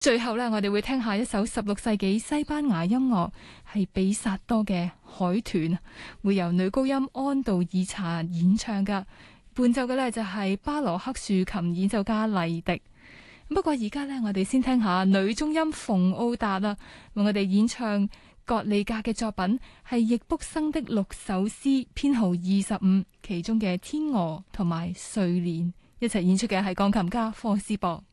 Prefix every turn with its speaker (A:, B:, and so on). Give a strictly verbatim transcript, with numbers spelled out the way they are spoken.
A: 最後呢，我哋會聽下一首十六世紀西班牙音樂，係比薩多嘅海豚，會由女高音安道爾查演唱噶。伴奏嘅呢，就係巴羅克豎琴演奏家麗迪。不過而家呢，我哋先聽下女中音馮奧達啦，為我哋演唱葛利格嘅作品係易卜生的六首詩編號二十五，其中嘅天鵝同埋睡蓮，一齊演出嘅係鋼琴家科斯博。